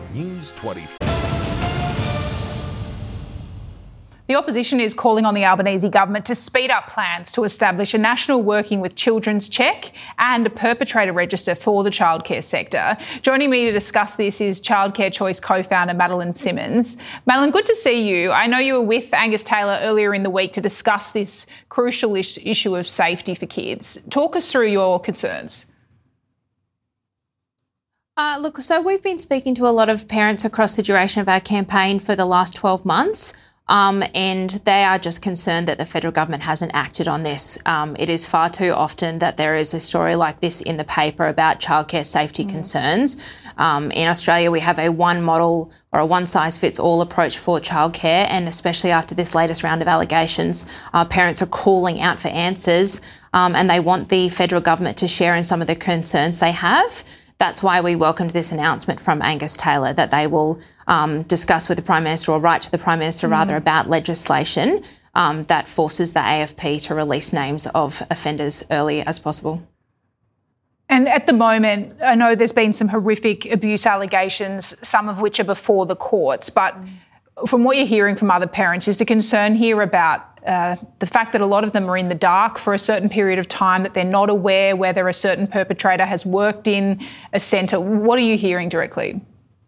News 24. The opposition is calling on the Albanese government to speed up plans to establish a national working with children's check and a perpetrator register for the childcare sector. Joining me to discuss this is Childcare Choice co-founder Madeline Simmons. Madeline, good to see you. I know you were with Angus Taylor earlier in the week to discuss this crucial issue of safety for kids. Talk us through your concerns. So we've been speaking to a lot of parents across the duration of our campaign for the last 12 months. And they are just concerned that the federal government hasn't acted on this. It is far too often that there is a story like this in the paper about childcare safety concerns. In Australia, we have a one model or a one-size-fits-all approach for childcare, and especially after this latest round of allegations, parents are calling out for answers, and they want the federal government to share in some of the concerns they have. That's why we welcomed this announcement from Angus Taylor that they will discuss with the Prime Minister, or write to the Prime Minister rather, about legislation that forces the AFP to release names of offenders early as possible. And at the moment, I know there's been some horrific abuse allegations, some of which are before the courts, but from what you're hearing from other parents, is the concern here about the fact that a lot of them are in the dark for a certain period of time, that they're not aware whether a certain perpetrator has worked in a centre. What are you hearing directly?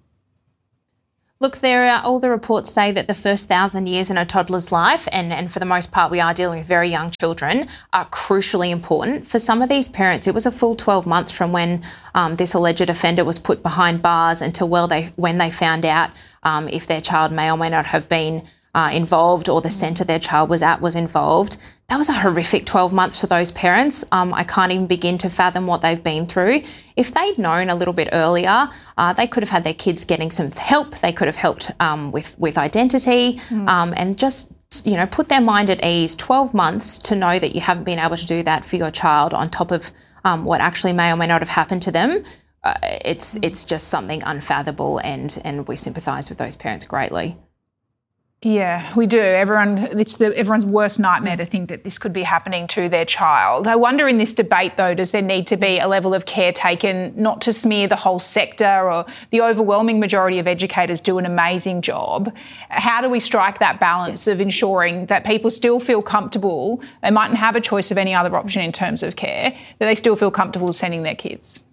Look, all the reports say that the first 1,000 years in a toddler's life, and for the most part we are dealing with very young children, are crucially important. For some of these parents, it was a full 12 months from when this alleged offender was put behind bars until when they found out if their child may or may not have been involved, or the centre their child was at was involved. That was a horrific 12 months for those parents. I can't even begin to fathom what they've been through. If they'd known a little bit earlier, they could have had their kids getting some help. They could have helped with identity and just, put their mind at ease. 12 months to know that you haven't been able to do that for your child on top of what actually may or may not have happened to them. It's just something unfathomable, and we sympathise with those parents greatly. Yeah, we do. It's everyone's worst nightmare to think that this could be happening to their child. I wonder, in this debate, though, does there need to be a level of care taken not to smear the whole sector? Or the overwhelming majority of educators do an amazing job. How do we strike that balance of ensuring that people still feel comfortable? They mightn't have a choice of any other option in terms of care, that they still feel comfortable sending their kids?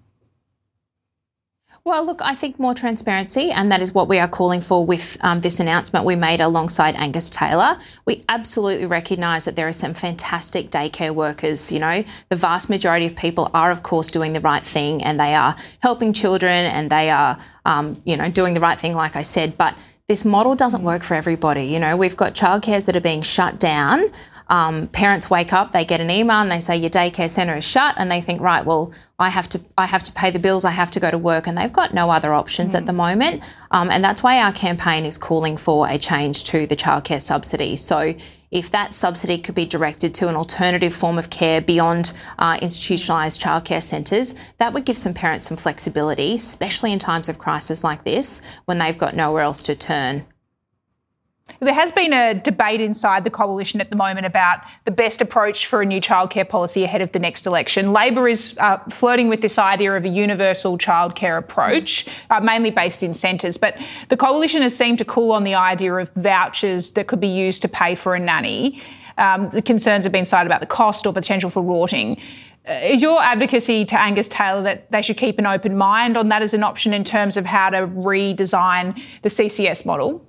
Well, look, I think more transparency, and that is what we are calling for with this announcement we made alongside Angus Taylor. We absolutely recognise that there are some fantastic daycare workers. The vast majority of people are, of course, doing the right thing, and they are helping children, and they are, doing the right thing, like I said. But this model doesn't work for everybody. We've got childcares that are being shut down. Parents wake up, they get an email and they say your daycare centre is shut, and they think, right, well, I have to pay the bills, I have to go to work, and they've got no other options at the moment. And that's why our campaign is calling for a change to the childcare subsidy. So if that subsidy could be directed to an alternative form of care beyond institutionalised childcare centres, that would give some parents some flexibility, especially in times of crisis like this, when they've got nowhere else to turn. There has been a debate inside the coalition at the moment about the best approach for a new childcare policy ahead of the next election. Labor is flirting with this idea of a universal childcare approach, mainly based in centres. But the coalition has seemed to cool on the idea of vouchers that could be used to pay for a nanny. The concerns have been cited about the cost or potential for rorting. Is your advocacy to Angus Taylor that they should keep an open mind on that as an option in terms of how to redesign the CCS model?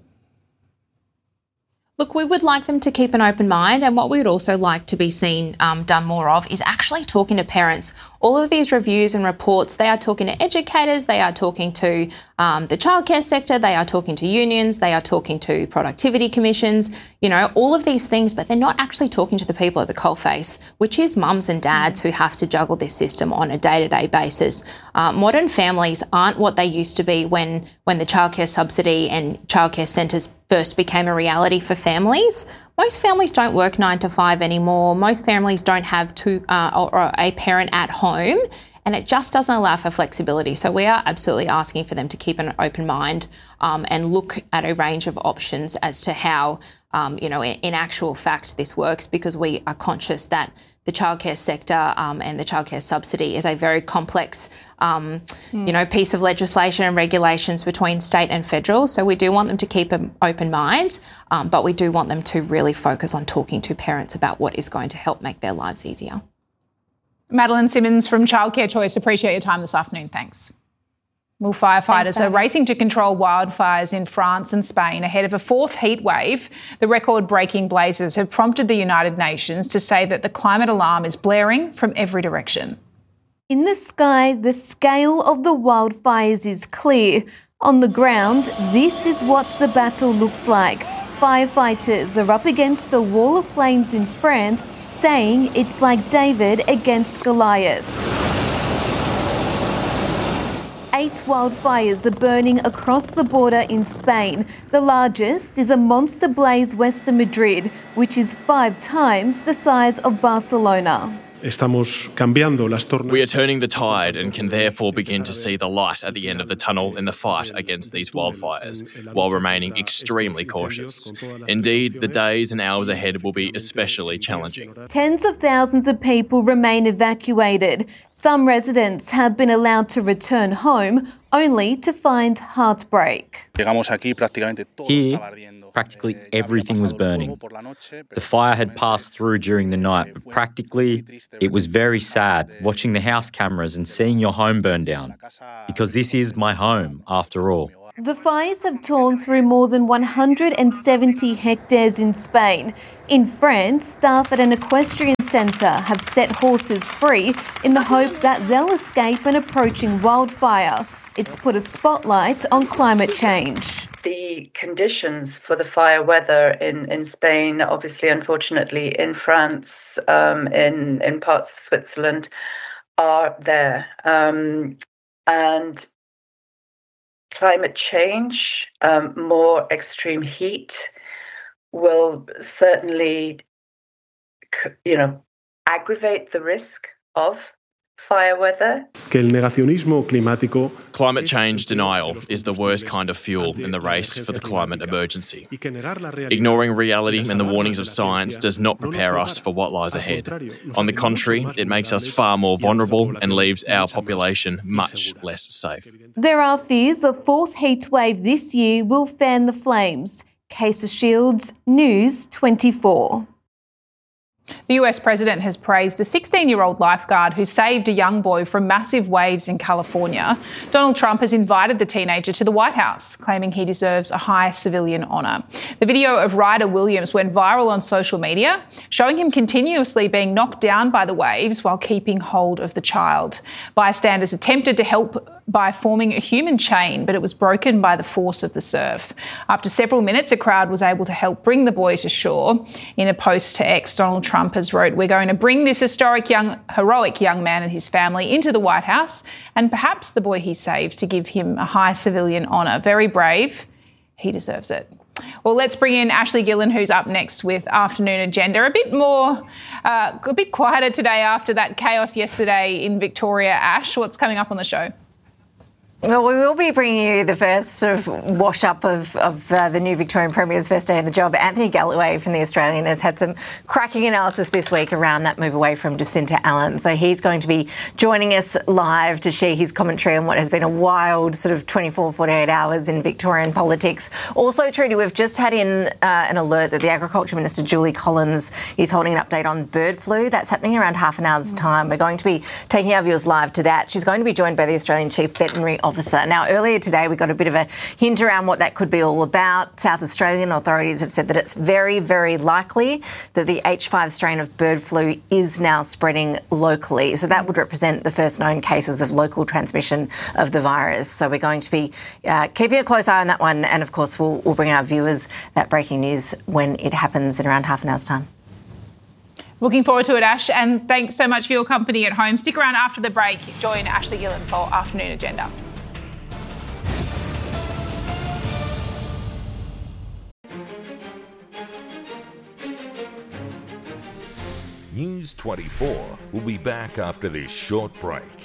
Look, we would like them to keep an open mind, and what we would also like to be seen done more of is actually talking to parents. All of these reviews and reports, they are talking to educators, they are talking to the childcare sector, they are talking to unions, they are talking to productivity commissions, all of these things, but they're not actually talking to the people at the coalface, which is mums and dads who have to juggle this system on a day-to-day basis. Modern families aren't what they used to be when the childcare subsidy and childcare centres first became a reality for families. Most families don't work 9 to 5 anymore. Most families don't have or a parent at home, and it just doesn't allow for flexibility. So we are absolutely asking for them to keep an open mind and look at a range of options as to how, in actual fact this works, because we are conscious that the the childcare sector and the childcare subsidy is a very complex piece of legislation and regulations between state and federal. So we do want them to keep an open mind, but we do want them to really focus on talking to parents about what is going to help make their lives easier. Madeline Simmons from Childcare Choice, appreciate your time this afternoon. Thanks. Well, firefighters are racing to control wildfires in France and Spain ahead of a fourth heat wave. The record-breaking blazes have prompted the United Nations to say that the climate alarm is blaring from every direction. In the sky, the scale of the wildfires is clear. On the ground, this is what the battle looks like. Firefighters are up against a wall of flames in France, saying it's like David against Goliath. 8 wildfires are burning across the border in Spain. The largest is a monster blaze west of Madrid, which is 5 times the size of Barcelona. We are turning the tide and can therefore begin to see the light at the end of the tunnel in the fight against these wildfires, while remaining extremely cautious. Indeed, the days and hours ahead will be especially challenging. Tens of thousands of people remain evacuated. Some residents have been allowed to return home, only to find heartbreak. Here, practically everything was burning. The fire had passed through during the night, but practically it was very sad watching the house cameras and seeing your home burn down, because this is my home after all. The fires have torn through more than 170 hectares in Spain. In France, staff at an equestrian centre have set horses free in the hope that they'll escape an approaching wildfire. It's put a spotlight on climate change. The conditions for the fire weather in Spain, obviously, unfortunately, in France, in parts of Switzerland, are there. And climate change, more extreme heat, will certainly, aggravate the risk of fire weather. Climate change denial is the worst kind of fuel in the race for the climate emergency. Ignoring reality and the warnings of science does not prepare us for what lies ahead. On the contrary, it makes us far more vulnerable and leaves our population much less safe. There are fears a fourth heat wave this year will fan the flames. Casey Shields, News 24. The US president has praised a 16-year-old lifeguard who saved a young boy from massive waves in California. Donald Trump has invited the teenager to the White House, claiming he deserves a high civilian honour. The video of Ryder Williams went viral on social media, showing him continuously being knocked down by the waves while keeping hold of the child. Bystanders attempted to help by forming a human chain, but it was broken by the force of the surf. After several minutes, a crowd was able to help bring the boy to shore. In a post to X, Donald Trump has wrote, "We're going to bring this heroic young man and his family into the White House and perhaps the boy he saved to give him a high civilian honour. Very brave. He deserves it." Well, let's bring in Ashley Gillen, who's up next with Afternoon Agenda. A bit quieter today after that chaos yesterday in Victoria. Ash, what's coming up on the show? Well, we will be bringing you the first sort of wash-up of the new Victorian Premier's first day in the job. Anthony Galloway from The Australian has had some cracking analysis this week around that move away from Jacinta Allan. So he's going to be joining us live to share his commentary on what has been a wild sort of 24, 48 hours in Victorian politics. Also, Trudy, we've just had in an alert that the Agriculture Minister, Julie Collins, is holding an update on bird flu. That's happening around half an hour's time. We're going to be taking our viewers live to that. She's going to be joined by the Australian Chief Veterinary Officer. Now, earlier today, we got a bit of a hint around what that could be all about. South Australian authorities have said that it's very, very likely that the H5 strain of bird flu is now spreading locally. So that would represent the first known cases of local transmission of the virus. So we're going to be keeping a close eye on that one. And of course, we'll bring our viewers that breaking news when it happens in around half an hour's time. Looking forward to it, Ash, and thanks so much for your company at home. Stick around after the break. Join Ashley Gillen for Afternoon Agenda. News 24 will be back after this short break.